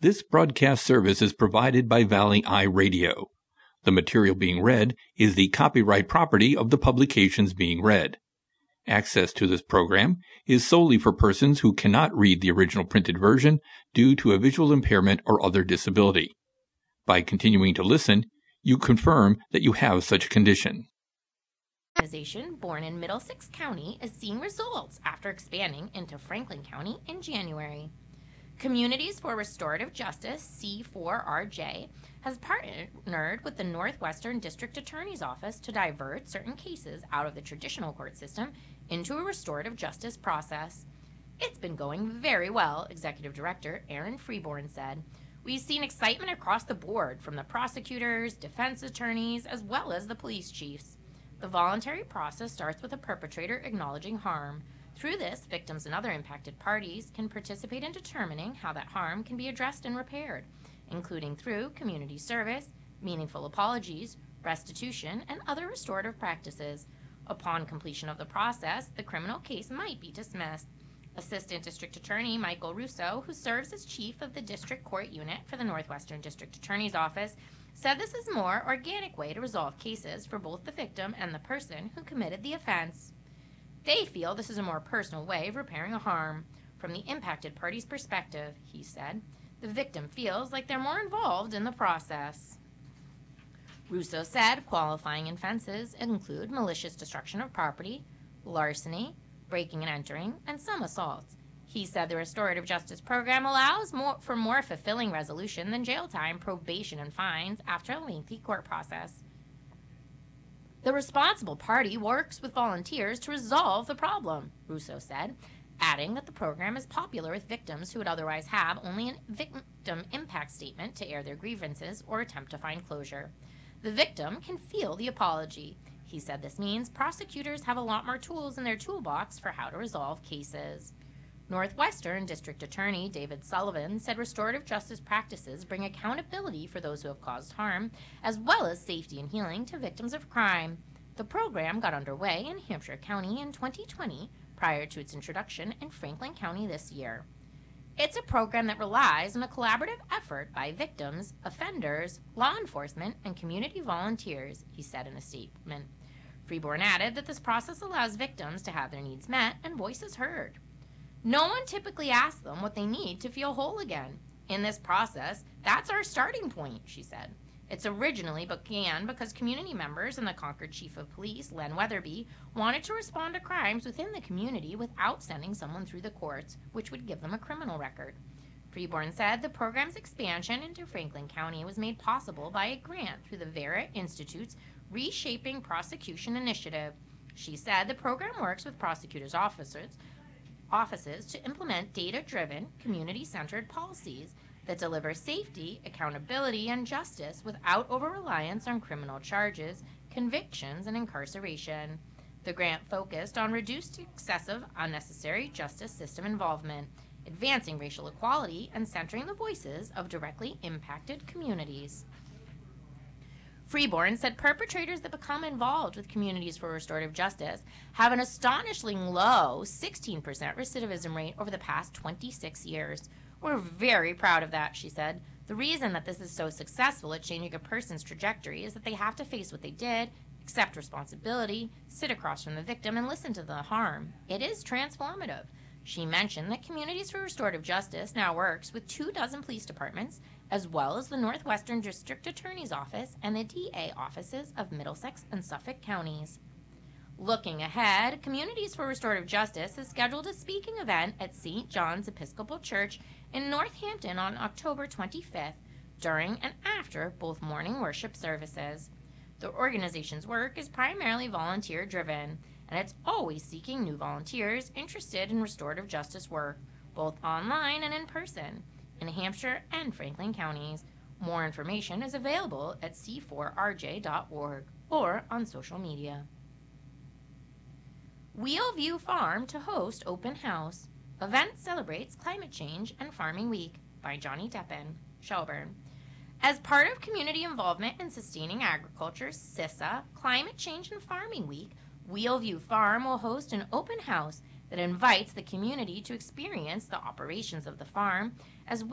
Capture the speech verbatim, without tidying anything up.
This broadcast service is provided by Valley Eye Radio. The material being read is the copyright property of the publications being read. Access to this program is solely for persons who cannot read the original printed version due to a visual impairment or other disability. By continuing to listen, you confirm that you have such a condition. Organization born in Middlesex County is seeing results after expanding into Franklin County in January. Communities for Restorative Justice, C four R J, has partnered with the Northwestern District Attorney's Office to divert certain cases out of the traditional court system into a restorative justice process. It's been going very well, Executive Director Aaron Freeborn said. We've seen excitement across the board from the prosecutors, defense attorneys, as well as the police chiefs. The voluntary process starts with a perpetrator acknowledging harm. Through this, victims and other impacted parties can participate in determining how that harm can be addressed and repaired, including through community service, meaningful apologies, restitution, and other restorative practices. Upon completion of the process, the criminal case might be dismissed. Assistant District Attorney Michael Russo, who serves as chief of the District Court Unit for the Northwestern District Attorney's Office, said this is a more organic way to resolve cases for both the victim and the person who committed the offense. They feel this is a more personal way of repairing a harm. From the impacted party's perspective, he said, the victim feels like they're more involved in the process. Russo said qualifying offenses include malicious destruction of property, larceny, breaking and entering, and some assaults. He said the restorative justice program allows more, for more fulfilling resolution than jail time, probation, and fines after a lengthy court process. The responsible party works with volunteers to resolve the problem, Russo said, adding that the program is popular with victims who would otherwise have only a victim impact statement to air their grievances or attempt to find closure. The victim can feel the apology. He said this means prosecutors have a lot more tools in their toolbox for how to resolve cases. Northwestern District Attorney David Sullivan said restorative justice practices bring accountability for those who have caused harm, as well as safety and healing to victims of crime. The program got underway in Hampshire County in twenty twenty, prior to its introduction in Franklin County this year. It's a program that relies on a collaborative effort by victims, offenders, law enforcement, and community volunteers, he said in a statement. Freeborn added that this process allows victims to have their needs met and voices heard. No one typically asks them what they need to feel whole again. In this process, that's our starting point, she said. It's originally began because community members and the Concord Chief of Police, Len Weatherby, wanted to respond to crimes within the community without sending someone through the courts, which would give them a criminal record. Freeborn said the program's expansion into Franklin County was made possible by a grant through the Vera Institute's Reshaping Prosecution Initiative. She said the program works with prosecutors' officers offices to implement data-driven, community-centered policies that deliver safety, accountability, and justice without over-reliance on criminal charges, convictions, and incarceration. The grant focused on reduced excessive, unnecessary justice system involvement, advancing racial equality, and centering the voices of directly impacted communities. Freeborn said perpetrators that become involved with communities for restorative justice have an astonishingly low sixteen percent recidivism rate over the past twenty-six years. We're very proud of that, she said. The reason that this is so successful at changing a person's trajectory is that they have to face what they did, accept responsibility, sit across from the victim, and listen to the harm. It is transformative. She mentioned that Communities for Restorative Justice now works with two dozen police departments, as well as the Northwestern District Attorney's Office and the D A offices of Middlesex and Suffolk counties. Looking ahead, Communities for Restorative Justice has scheduled a speaking event at Saint John's Episcopal Church in Northampton on October twenty-fifth, during and after both morning worship services. The organization's work is primarily volunteer-driven, and it's always seeking new volunteers interested in restorative justice work, both online and in person, in Hampshire and Franklin counties. More information is available at c four r j dot org or on social media. Wheelview Farm to host open house. Event celebrates climate change and farming week by Johnny Deppen, Shelburne. As part of community involvement in sustaining agriculture, CISA, Climate Change and Farming Week, Wheelview Farm will host an open house that invites the community to experience the operations of the farm, as